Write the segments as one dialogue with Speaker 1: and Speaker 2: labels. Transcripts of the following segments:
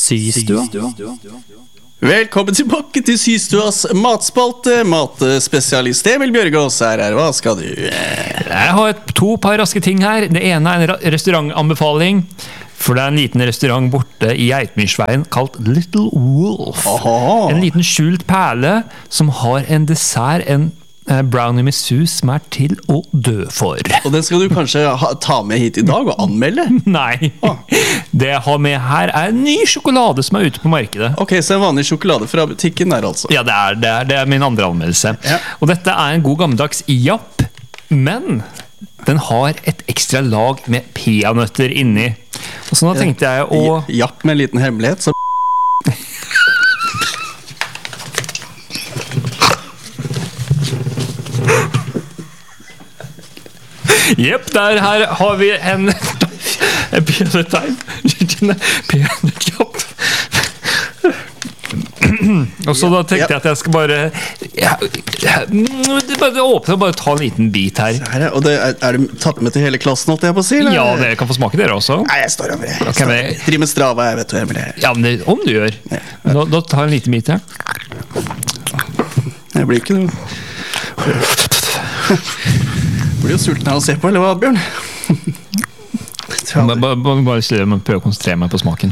Speaker 1: Systua.
Speaker 2: Velkommen tilbake til Systuas matspalte. Matspesialist Emil Bjørgaas er her. Hva skal du?
Speaker 3: Jeg har to par raske ting her. Det ene er en restaurantanbefaling. For det er en liten restaurant borte i Geitmyrsveien kalt Little Wolf.
Speaker 2: Aha.
Speaker 3: En liten skjult perle som har en dessert, en brownie med sus som er til å dø for.
Speaker 2: Og den skal du kanskje ta med hit i dag og anmelde?
Speaker 3: Nei, det jeg har med her er en ny sjokolade som er ute på markedet.
Speaker 2: Ok, så en vanlig sjokolade fra butikken der altså.
Speaker 3: Ja, det er min andre anmeldelse.
Speaker 2: Ja.
Speaker 3: Og dette er en god gammeldags japp, men den har et ekstra lag med peanøtter inni. Og så nå tenkte jeg å...
Speaker 2: Japp med en liten hemmelighet, så...
Speaker 3: Jepp, her har vi en peanøtteim. Peanøttjapp. Og så da tenkte jeg at jeg skal bare åpne og bare ta en liten bit her.
Speaker 2: Her, og det er du tatt med til hele klassen, holdt jeg på å si? Eller?
Speaker 3: Ja, dere kan få smake dere også.
Speaker 2: Nei, jeg står over.
Speaker 3: Okay, men...
Speaker 2: Driver med Strava, jeg vet du, Emil.
Speaker 3: Ja, men om du gjør.
Speaker 2: Ja.
Speaker 3: Da tar jeg en liten bit her.
Speaker 2: Jeg blir ikke noe... Blir jo sulten av å se på, eller hva, Bjørn?
Speaker 3: Bare prøve å konsentrere meg på smaken.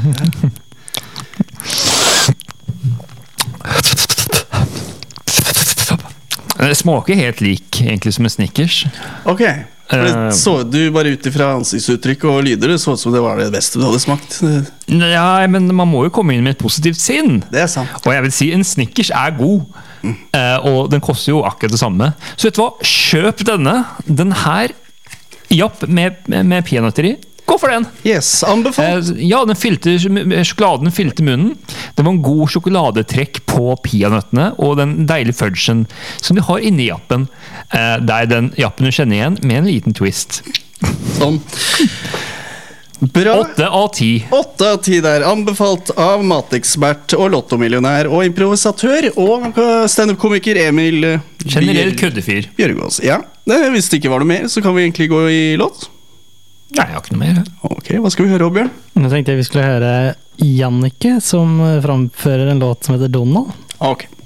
Speaker 3: Det smaker helt lik egentlig som en Snickers.
Speaker 2: Ok, så du bare ut ifra ansiktsuttrykk og lyder, det så ut som det var det beste du hadde smakt.
Speaker 3: Ja, men man må jo komme inn med et positivt sinn.
Speaker 2: Det er sant.
Speaker 3: Og jeg vil si, en Snickers er god. Og den koster jo akkurat det samme. Så vet du hva? Kjøp denne. Den her, japp med peanøtter i. Gå for den.
Speaker 2: Yes, anbefalt.
Speaker 3: Ja, sjokoladen fylte munnen. Det var en god sjokoladetrekk på peanøttene og den deilige fudgen som de har inne i jappen. Det er den jappen du kjenner igjen med en liten twist.
Speaker 2: Sånn. Bra.
Speaker 3: 8 av 10.
Speaker 2: 8 av 10 der. Anbefalt av matekspert og lottomillionær og improvisatør og stand-up-komiker Emil
Speaker 3: Generell køddefyr.
Speaker 2: Bjørgaas. Ja, hvis det ikke var noe mer, så kan vi egentlig gå i låt.
Speaker 3: Nei, jeg har ikke noe mer.
Speaker 2: Ok, hva skal vi høre, Bjørn?
Speaker 1: Nå tenkte jeg vi skulle høre Jannicke som framfører en låt som heter Donald.
Speaker 2: Ok.